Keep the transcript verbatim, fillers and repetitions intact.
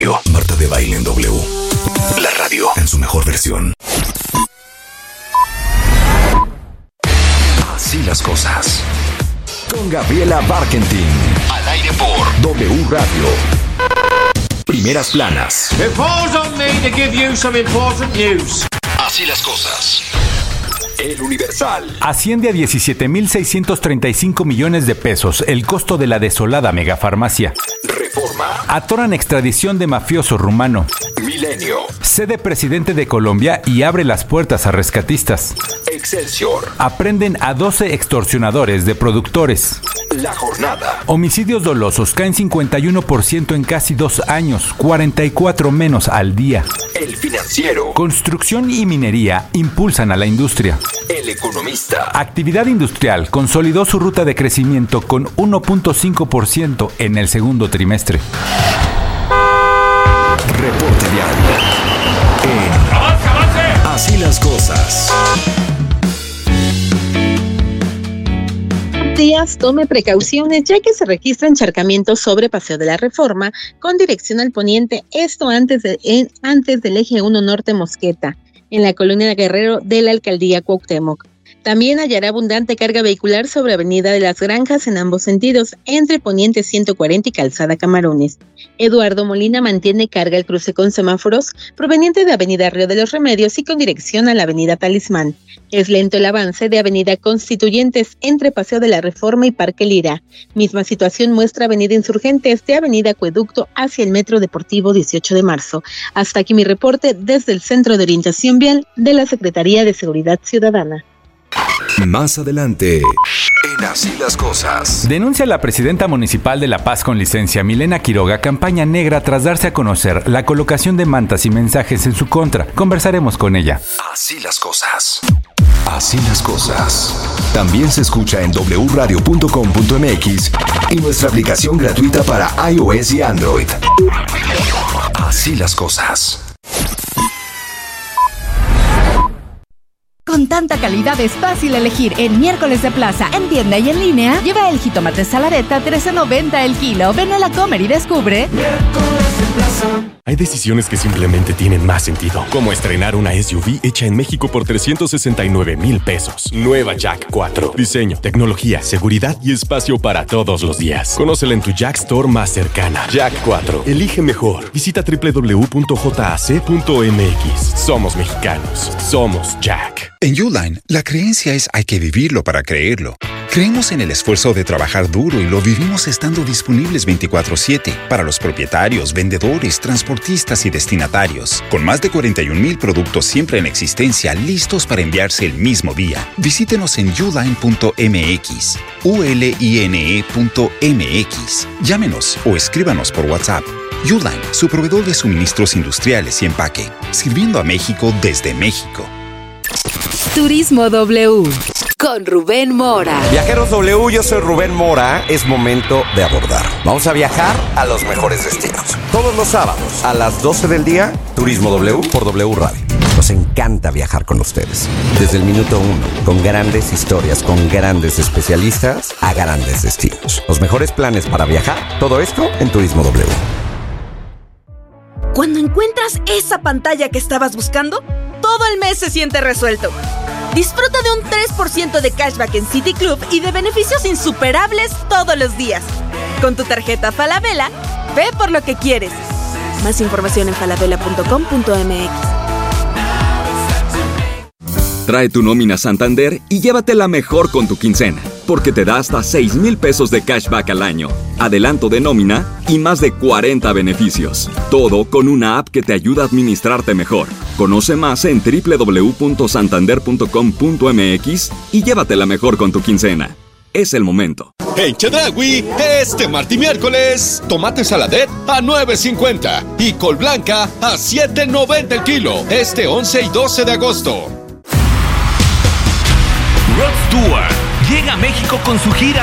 Marta de Baile en W. La radio en su mejor versión. Así las cosas. Con Gabriela Barkentin. Al aire por W Radio. Primeras planas. It falls on me to give you some important news. Así las cosas. El Universal. Asciende a diecisiete mil seiscientos treinta y cinco millones de pesos el costo de la desolada megafarmacia. Reforma. Atoran extradición de mafioso rumano. Milenio. Cede presidente de Colombia y abre las puertas a rescatistas. Excelsior. Aprenden a doce extorsionadores de productores. La Jornada. Homicidios dolosos caen cincuenta y uno por ciento en casi dos años, cuarenta y cuatro menos al día. El Financiero. Construcción y minería impulsan a la industria. El Economista. Actividad industrial consolidó su ruta de crecimiento con uno punto cinco por ciento en el segundo trimestre. Reporte diario. En ¡Avance, avance! Así las cosas. Días, tome precauciones ya que se registran encharcamientos sobre Paseo de la Reforma con dirección al poniente, esto antes, de, en, antes del eje uno Norte Mosqueta, en la colonia Guerrero de la alcaldía Cuauhtémoc. También hallará abundante carga vehicular sobre Avenida de las Granjas en ambos sentidos, entre Poniente ciento cuarenta y Calzada Camarones. Eduardo Molina mantiene carga el cruce con semáforos proveniente de Avenida Río de los Remedios y con dirección a la Avenida Talismán. Es lento el avance de Avenida Constituyentes entre Paseo de la Reforma y Parque Lira. Misma situación muestra Avenida Insurgentes de Avenida Acueducto hacia el Metro Deportivo dieciocho de marzo. Hasta aquí mi reporte desde el Centro de Orientación Vial de la Secretaría de Seguridad Ciudadana. Más adelante, en Así las cosas. Denuncia la presidenta municipal de La Paz con licencia, Milena Quiroga, campaña negra tras darse a conocer la colocación de mantas y mensajes en su contra. Conversaremos con ella. Así las cosas. Así las cosas. También se escucha en doble u radio punto com punto m x y nuestra aplicación gratuita para iOS y Android. Así las cosas. Con tanta calidad es fácil elegir. En Miércoles de Plaza, en tienda y en línea, lleva el jitomate salareta trece noventa el kilo. Ven a la Comer y descubre Miércoles de Plaza. Hay decisiones que simplemente tienen más sentido, como estrenar una S U V hecha en México por trescientos sesenta y nueve mil pesos. Nueva Jack cuatro. Diseño, tecnología, seguridad y espacio para todos los días. Conócela en tu Jack Store más cercana. Jack cuatro. Elige mejor. Visita doble u doble u doble u punto j a c punto m x. Somos mexicanos. Somos Jack. En Uline, la creencia es hay que vivirlo para creerlo. Creemos en el esfuerzo de trabajar duro y lo vivimos estando disponibles veinticuatro siete para los propietarios, vendedores, transportistas y destinatarios. Con más de cuarenta y un mil productos siempre en existencia, listos para enviarse el mismo día. Visítenos en uline punto m x, u l i n e punto m x. Llámenos o escríbanos por WhatsApp. Uline, su proveedor de suministros industriales y empaque, sirviendo a México desde México. Turismo W con Rubén Mora. Viajeros W, yo soy Rubén Mora. Es momento de abordar. Vamos a viajar a los mejores destinos. Todos los sábados a las doce del día, Turismo W por W Radio. Nos encanta viajar con ustedes. Desde el minuto uno, con grandes historias, con grandes especialistas a grandes destinos. Los mejores planes para viajar, todo esto en Turismo W. Cuando encuentras esa pantalla que estabas buscando, todo el mes se siente resuelto. Disfruta de un tres por ciento de cashback en City Club y de beneficios insuperables todos los días. Con tu tarjeta Falabella, ve por lo que quieres. Más información en falabella punto com punto m x. Trae tu nómina Santander y llévatela mejor con tu quincena, porque te da hasta seis mil pesos de cashback al año, adelanto de nómina y más de cuarenta beneficios. Todo con una app que te ayuda a administrarte mejor. Conoce más en doble u doble u doble u punto santander punto com punto m x y llévatela mejor con tu quincena. Es el momento. En Chedraui, este martes y miércoles, tomate saladet a nueve cincuenta y col blanca a siete noventa el kilo, este once y doce de agosto. Rod Stewart llega a México con su gira